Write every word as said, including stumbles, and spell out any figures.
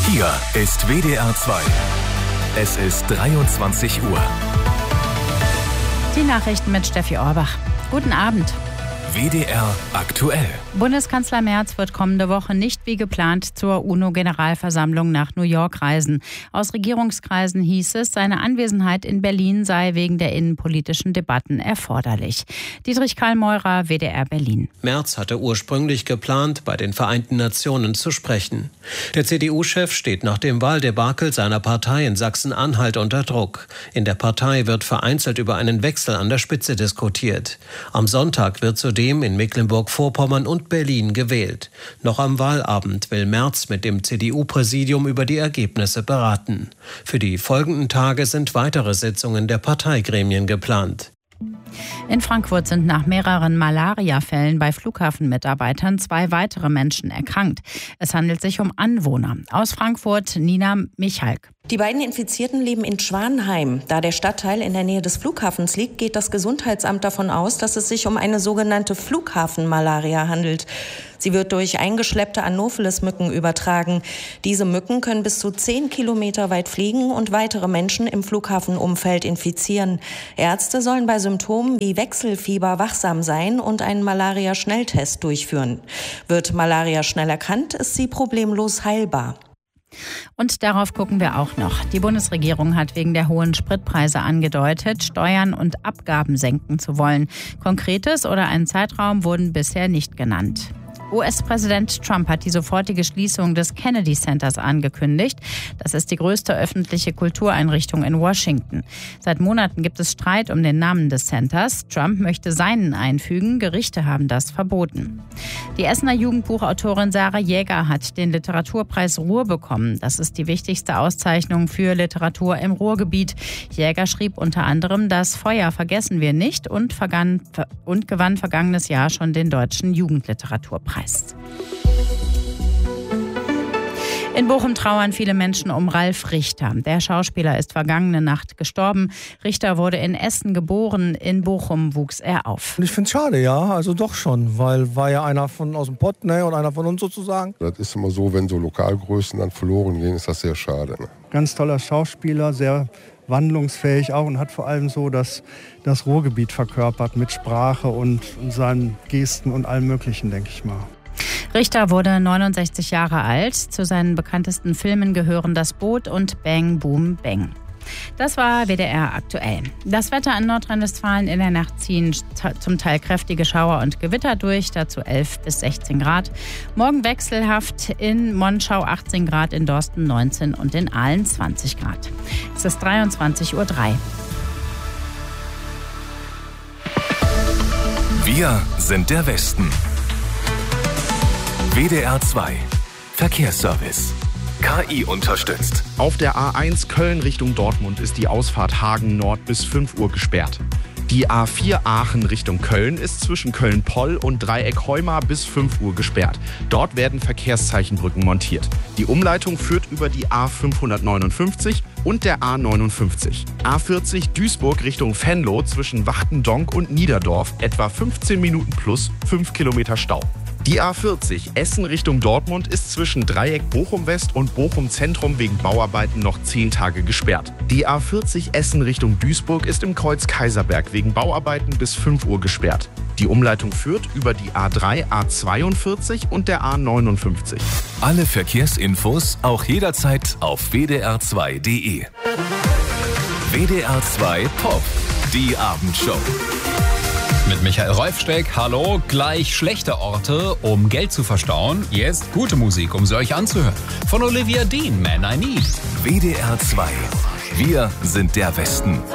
Hier ist W D R zwei. Es ist dreiundzwanzig Uhr. Die Nachrichten mit Steffi Orbach. Guten Abend. W D R aktuell. Bundeskanzler Merz wird kommende Woche nicht wie geplant zur UNO-Generalversammlung nach New York reisen. Aus Regierungskreisen hieß es, seine Anwesenheit in Berlin sei wegen der innenpolitischen Debatten erforderlich. Dietrich Karl-Meurer, W D R Berlin. Merz hatte ursprünglich geplant, bei den Vereinten Nationen zu sprechen. Der C D U-Chef steht nach dem Wahldebakel seiner Partei in Sachsen-Anhalt unter Druck. In der Partei wird vereinzelt über einen Wechsel an der Spitze diskutiert. Am Sonntag wird zudem in Mecklenburg-Vorpommern und Berlin gewählt. Noch am Wahlabend will Merz mit dem C D U-Präsidium über die Ergebnisse beraten. Für die folgenden Tage sind weitere Sitzungen der Parteigremien geplant. In Frankfurt sind nach mehreren Malaria-Fällen bei Flughafenmitarbeitern zwei weitere Menschen erkrankt. Es handelt sich um Anwohner. Aus Frankfurt Nina Michalk. Die beiden Infizierten leben in Schwanheim. Da der Stadtteil in der Nähe des Flughafens liegt, geht das Gesundheitsamt davon aus, dass es sich um eine sogenannte Flughafenmalaria handelt. Sie wird durch eingeschleppte Anopheles-Mücken übertragen. Diese Mücken können bis zu zehn Kilometer weit fliegen und weitere Menschen im Flughafenumfeld infizieren. Ärzte sollen bei Symptomen wie Wechselfieber wachsam sein und einen Malaria-Schnelltest durchführen. Wird Malaria schnell erkannt, ist sie problemlos heilbar. Und darauf gucken wir auch noch. Die Bundesregierung hat wegen der hohen Spritpreise angedeutet, Steuern und Abgaben senken zu wollen. Konkretes oder einen Zeitraum wurden bisher nicht genannt. U S-Präsident Trump hat die sofortige Schließung des Kennedy Centers angekündigt. Das ist die größte öffentliche Kultureinrichtung in Washington. Seit Monaten gibt es Streit um den Namen des Centers. Trump möchte seinen einfügen, Gerichte haben das verboten. Die Essener Jugendbuchautorin Sarah Jäger hat den Literaturpreis Ruhr bekommen. Das ist die wichtigste Auszeichnung für Literatur im Ruhrgebiet. Jäger schrieb unter anderem Das Feuer vergessen wir nicht und, vergann, und gewann vergangenes Jahr schon den Deutschen Jugendliteraturpreis. In Bochum trauern viele Menschen um Ralf Richter. Der Schauspieler ist vergangene Nacht gestorben. Richter wurde in Essen geboren, in Bochum wuchs er auf. Ich finde es schade, ja, also doch schon, weil war ja einer von aus dem Pott, ne, und einer von uns sozusagen. Das ist immer so, wenn so Lokalgrößen dann verloren gehen, ist das sehr schade. Ne? Ganz toller Schauspieler, sehr wandlungsfähig auch und hat vor allem so das, das Ruhrgebiet verkörpert mit Sprache und, und seinen Gesten und allem Möglichen, denke ich mal. Richter wurde neunundsechzig Jahre alt. Zu seinen bekanntesten Filmen gehören Das Boot und Bang Boom Bang. Das war W D R aktuell. Das Wetter in Nordrhein-Westfalen: in der Nacht ziehen zum Teil kräftige Schauer und Gewitter durch, dazu elf bis sechzehn Grad. Morgen wechselhaft, in Monschau achtzehn Grad, in Dorsten neunzehn und in Aalen zwanzig Grad. Es ist dreiundzwanzig Uhr drei. Wir sind der Westen. W D R zwei Verkehrsservice. K I unterstützt. Auf der A eins Köln Richtung Dortmund ist die Ausfahrt Hagen Nord bis fünf Uhr gesperrt. Die A vier Aachen Richtung Köln ist zwischen Köln-Poll und Dreieck Heumar bis fünf Uhr gesperrt. Dort werden Verkehrszeichenbrücken montiert. Die Umleitung führt über die A fünfhundertneunundfünfzig und der A neunundfünfzig. A vierzig Duisburg Richtung Venlo zwischen Wachtendonk und Niederdorf etwa fünfzehn Minuten plus fünf Kilometer Stau. Die A vierzig Essen Richtung Dortmund ist zwischen Dreieck Bochum-West und Bochum-Zentrum wegen Bauarbeiten noch zehn Tage gesperrt. Die A vierzig Essen Richtung Duisburg ist im Kreuz Kaiserberg wegen Bauarbeiten bis fünf Uhr gesperrt. Die Umleitung führt über die A drei, A zweiundvierzig und der A neunundfünfzig. Alle Verkehrsinfos auch jederzeit auf w d r zwei punkt d e. W D R zwei Pop, die Abendshow. Mit Michael Rolfsteck, hallo, gleich schlechte Orte, um Geld zu verstauen. Jetzt gute Musik, um sie euch anzuhören. Von Olivia Dean, Man I Need. W D R zwei. Wir sind der Westen.